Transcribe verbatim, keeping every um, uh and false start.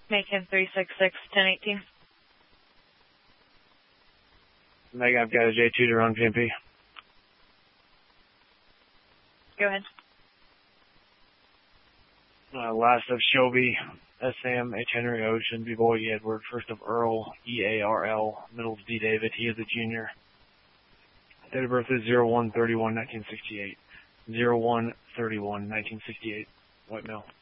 Macon three six six, ten eighteen. Megan, I've got a J two to run P M P. Go ahead. Uh, last of Shelby, S M, H. Henry, Ocean, B. Boy, E. Edward, first of Earl, E. A. R. L, middle of D. David, he is a junior. Date of birth is zero one thirty-one nineteen sixty-eight. zero one thirty-one nineteen sixty-eight. White male.